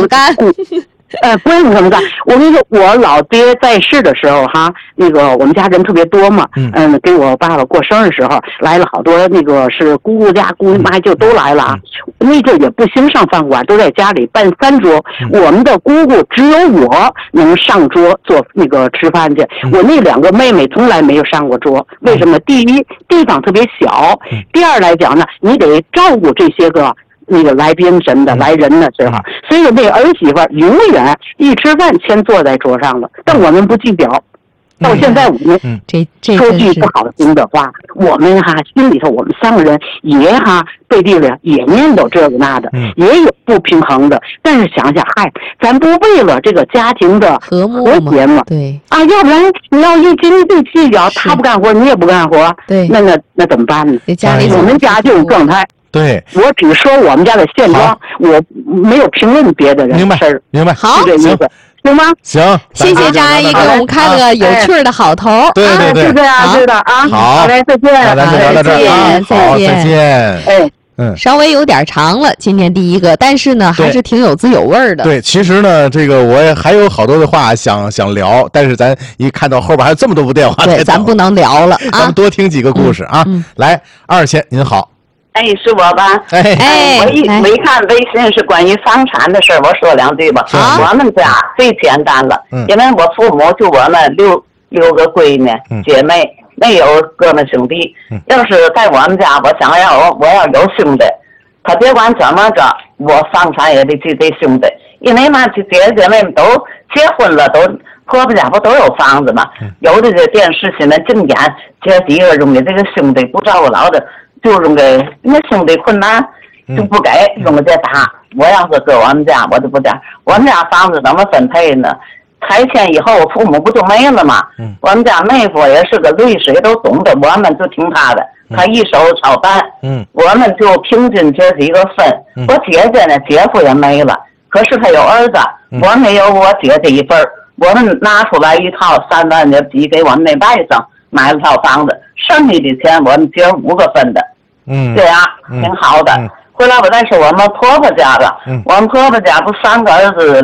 么干。 不用这么干。我跟你说，我老爹在世的时候哈，那个我们家人特别多嘛，给我爸爸过生日的时候来了好多，那个是姑姑家姑妈就都来了啊。那阵也不兴上饭馆，都在家里办3桌。我们的姑姑只有我能上桌做那个吃饭去，我那2个妹妹从来没有上过桌。为什么？第一，地方特别小；第二来讲呢，你得照顾这些个。那个来宾什么的，来人的时候，所以那儿媳妇永远一吃饭先坐在桌上了。但我们不计较，到现在我们说句不好听的话，我们哈心里头我们3个人也哈背地里也念叨这个那的，也有不平衡的。但是想想，嗨，咱不为了这个家庭的和谐吗？ 对啊，要不然你要一斤地计较，他不干活，你也不干活， 对， 那怎么办呢？ 家里我们家这种状态。 对， 我只说我们家的现状，我没有评论别的人事儿。 明白， 好， 这意思，行吗？ 行， 谢谢张阿姨给我们开了个有趣的好头。 对， 是这样，对的啊。 好嘞，再见。 那咱就聊到这儿啊，好，再见。 稍微有点长了，今天第一个，但是呢，还是挺有滋有味的。 对，其实呢，这个我也还有好多的话想聊，但是咱一看到后边还有这么多部电话， 对，咱不能聊了啊。 咱们多听几个故事啊。来，2千，您好。 是我吧？我一看微信是关于房产的事儿，我说2句吧。我们家最简单了，因为我父母就我们六个闺女姐妹，没有哥们兄弟。要是在我们家，我要有兄弟，他别管怎么着，我房产也得兄弟，因为嘛，姐姐妹们都结婚了，都婆婆家不都有房子嘛？有的这电视新闻净演这几个中的这个兄弟不照顾老的。就用给那兄弟困难就不给用这打。我要是搁我们家，我就不这样。我们家房子怎么分配呢？拆迁以后，父母不就没了吗？我们家妹夫也是个律师，也都懂得，我们就听他的，他一手操办。我们就平均这几个分。我姐姐呢，姐夫也没了，可是他有儿子，我没有我姐姐一份。我们拿出来一套3万的笔给我们那外甥买了套房子，剩下的钱我们姐5个分的。这样挺好的。回来我再说我们婆婆家了。我们婆婆家不3个儿子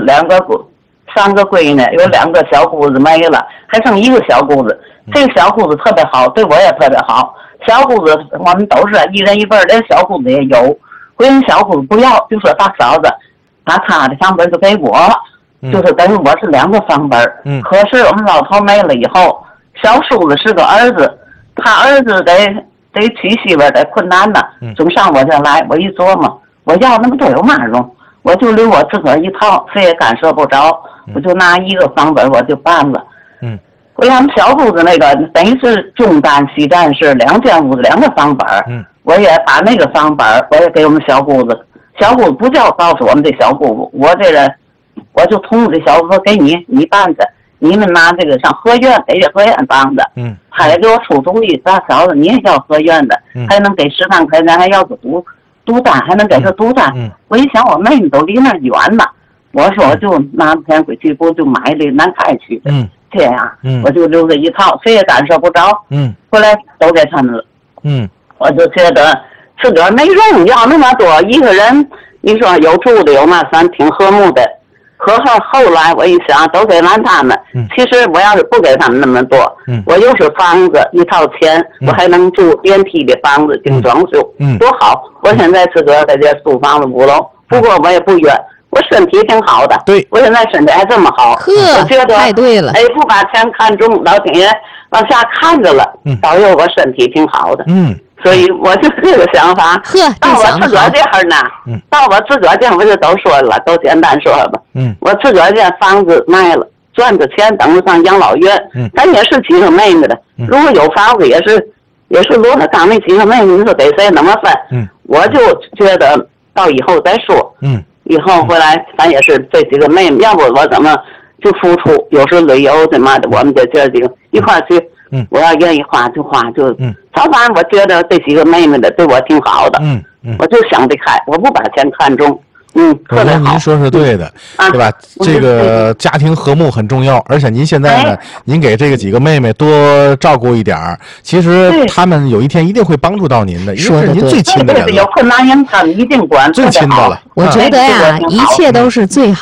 3个闺女，有2个小姑子没了，还剩1个小姑子。这个小姑子特别好，对我也特别好。小姑子我们都是一人一份，连小姑子也有。回人小姑子不要，就说大嫂子把她的房本就给我，就是等于我是2个房本。可是我们老头没了以后，小叔子是个儿子，他儿子得娶媳妇得困难呢，总上我这来，我一琢磨，我要那么多有嘛用？我就留我自个儿一套，谁也干涉不着，我就拿1个房本我就办了。回来我们小姑子那个等于是中单西单是2间屋子2个房本，我也把那个房本我也给我们小姑子，小姑子不叫告诉我们这小姑姑，我这人我就通知这小姑子给你办着。你们拿这个上合院，给这合院房子，他也给我出主意，大嫂子你也要合院的，还能给10万块钱，还要个独单，还能给他独单。我一想，我妹妹都离那儿远呢，我说我就拿钱回去，我就买了南开去的，这样，我就留着一套，谁也干涉不着。后来都给他们了。我就觉得自个儿没用，要那么多一个人，你说有住的有嘛，咱挺和睦的。可后来我一想，都给完他们。其实我要是不给他们那么多，我又是房子一套钱，我还能住电梯的房子，精装修，多好！我现在自个儿在这租房子5楼，不过我也不冤，我身体挺好的。 对， 我现在身体还这么好，我觉得太对了。 不把钱看重，老天爷往下看着了，保佑我身体挺好的。所以我就这个想法。到我自个儿这儿呢，到我自个儿这我就都说了，都简单说了吧。我自个儿这房子卖了，赚着钱等着上养老院。咱也是几个妹妹的，如果有房子也是落了刚那几个妹妹，你说给谁怎么分？我就觉得到以后再说。以后回来咱也是这几个妹妹，要不我怎么就付出？有时旅游什么的，我们这几个一块去。我要愿意花就花，早晚我觉得这几个妹妹的对我挺好的，我就想得开，我不把钱看重，特别好。 您说是对的，对吧？这个家庭和睦很重要，而且您现在呢，您给这个几个妹妹多照顾一点儿，其实他们有一天一定会帮助到您的，因为是您最亲的人了。 有困难人他们一定管， 最亲的了。 我觉得呀，一切都是最好。